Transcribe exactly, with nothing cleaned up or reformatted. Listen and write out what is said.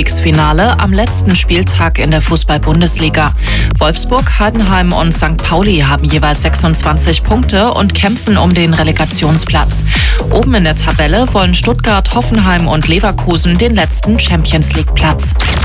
Aufstiegsfinale am letzten Spieltag in der Fußball-Bundesliga. Wolfsburg, Heidenheim und Sankt Pauli haben jeweils sechsundzwanzig Punkte und kämpfen um den Relegationsplatz. Oben in der Tabelle wollen Stuttgart, Hoffenheim und Leverkusen den letzten Champions-League-Platz.